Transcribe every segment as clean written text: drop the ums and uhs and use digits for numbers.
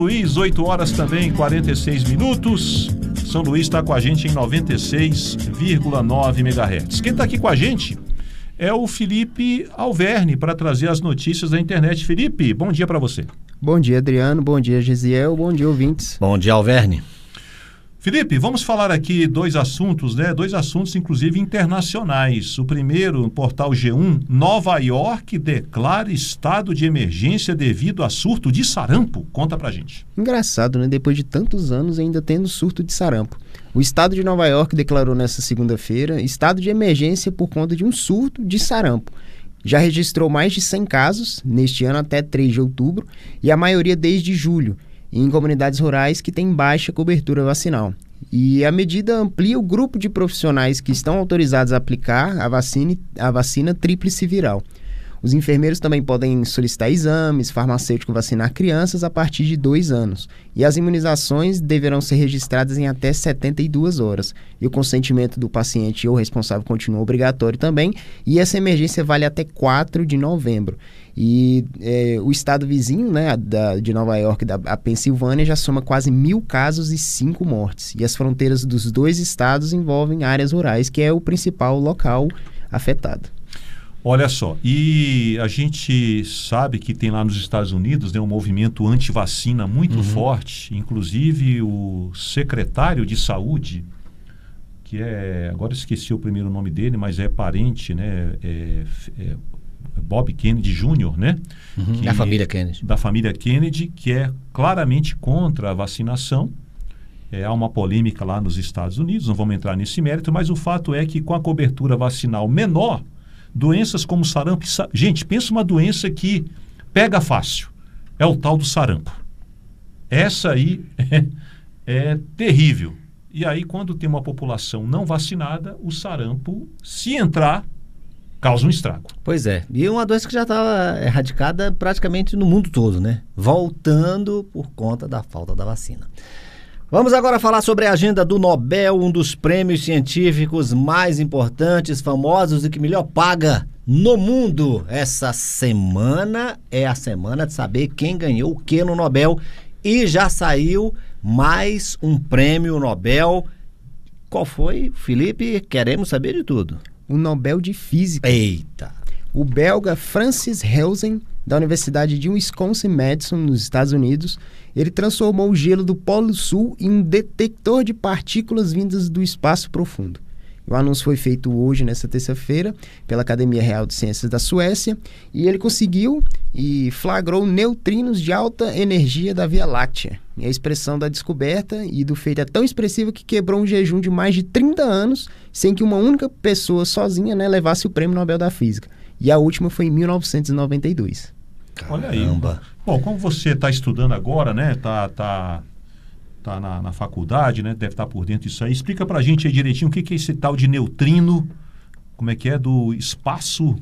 Luís, 8 horas também, 46 minutos. São Luís está com a gente em 96,9 MHz. Quem está aqui com a gente é o Felipe Alverne para trazer as notícias da internet. Felipe, bom dia para você. Bom dia, Adriano. Bom dia, Gisiel. Bom dia, ouvintes. Bom dia, Alverne. Felipe, vamos falar aqui dois assuntos, Dois assuntos, inclusive, internacionais. O primeiro, no portal G1, Nova York declara estado de emergência devido a surto de sarampo. Conta pra gente. Engraçado, né? Depois de tantos anos ainda tendo surto de sarampo. O estado de Nova York declarou nesta segunda-feira estado de emergência por conta de um surto de sarampo. Já registrou mais de 100 casos neste ano até 3 de outubro e a maioria desde julho, em comunidades rurais que têm baixa cobertura vacinal. E a medida amplia o grupo de profissionais que estão autorizados a aplicar a vacina tríplice viral. Os enfermeiros também podem solicitar exames, farmacêutico vacinar crianças a partir de 2 anos. E as imunizações deverão ser registradas em até 72 horas. E o consentimento do paciente ou responsável continua obrigatório também. E essa emergência vale até 4 de novembro. E o estado vizinho, de Nova York, a Pensilvânia, já soma quase 1.000 casos e 5 mortes. E as fronteiras dos dois estados envolvem áreas rurais, que é o principal local afetado. Olha só, e a gente sabe que tem lá nos Estados Unidos um movimento anti-vacina muito forte, inclusive o secretário de saúde, que agora esqueci o primeiro nome dele, mas é parente, Bob Kennedy Jr., Da família Kennedy. Da família Kennedy, que é claramente contra a vacinação. Há uma polêmica lá nos Estados Unidos, não vamos entrar nesse mérito, mas o fato é que com a cobertura vacinal menor, doenças como sarampo... Gente, pensa uma doença que pega fácil. É o tal do sarampo. Essa aí é terrível. E aí, quando tem uma população não vacinada, o sarampo, se entrar, causa um estrago. Pois é. E uma doença que já estava erradicada praticamente no mundo todo, Voltando por conta da falta da vacina. Vamos agora falar sobre a agenda do Nobel, um dos prêmios científicos mais importantes, famosos e que melhor paga no mundo. Essa semana é a semana de saber quem ganhou o que no Nobel e já saiu mais um prêmio Nobel. Qual foi, Felipe? Queremos saber de tudo. O Nobel de Física. Eita! O belga Francis Helsing, da Universidade de Wisconsin-Madison, nos Estados Unidos, ele transformou o gelo do Polo Sul em um detector de partículas vindas do espaço profundo. O anúncio foi feito hoje, nesta terça-feira, pela Academia Real de Ciências da Suécia, e ele conseguiu e flagrou neutrinos de alta energia da Via Láctea. E a expressão da descoberta e do feito é tão expressiva que quebrou um jejum de mais de 30 anos, sem que uma única pessoa sozinha levasse o Prêmio Nobel da Física. E a última foi em 1992. Olha aí. Bom, como você está estudando agora, Tá na faculdade, Deve estar por dentro disso aí. Explica pra gente aí direitinho o que é esse tal de neutrino, como é que é, do espaço...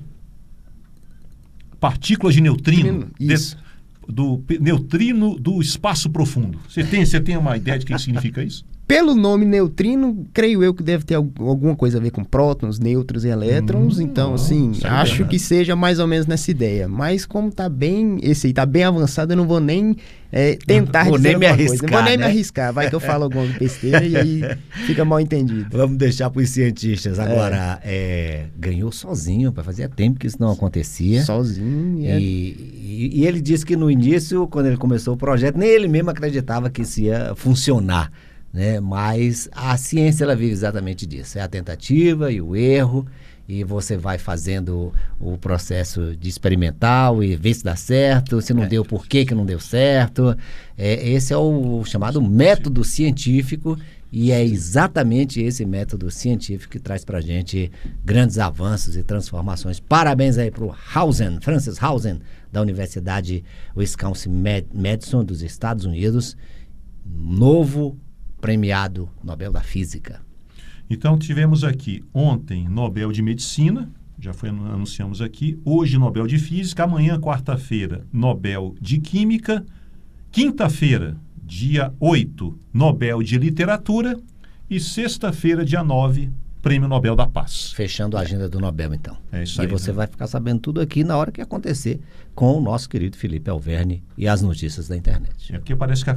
Partículas de neutrino. Isso. Do neutrino do espaço profundo. Você tem uma ideia de que significa isso? Pelo nome neutrino, creio eu que deve ter alguma coisa a ver com prótons, nêutrons e elétrons. Então, acho que seja mais ou menos nessa ideia. Mas como esse aí tá bem avançado, eu não vou nem tentar dizer alguma coisa. Não vou nem me arriscar. Vai que eu falo alguma besteira e aí fica mal entendido. Vamos deixar para os cientistas. Agora, ganhou sozinho, fazia tempo que isso não acontecia. Sozinho. E ele disse que no início, quando ele começou o projeto, nem ele mesmo acreditava que isso ia funcionar. Mas a ciência ela vive exatamente disso, é a tentativa e o erro, e você vai fazendo o processo de experimental e ver se dá certo, se não deu, por que não deu certo. Esse é o chamado método científico, e é exatamente esse método científico que traz pra gente grandes avanços e transformações. Parabéns aí pro Francis Helsing, da Universidade Wisconsin-Madison dos Estados Unidos, novo premiado Nobel da Física. Então tivemos aqui ontem Nobel de Medicina, anunciamos aqui, hoje Nobel de Física, amanhã quarta-feira Nobel de Química, quinta-feira, dia 8, Nobel de Literatura e sexta-feira, dia 9, Prêmio Nobel da Paz. Fechando a agenda do Nobel, então. É isso E aí, você né? vai ficar sabendo tudo aqui na hora que acontecer com o nosso querido Felipe Alverne e as notícias da internet. É porque parece que a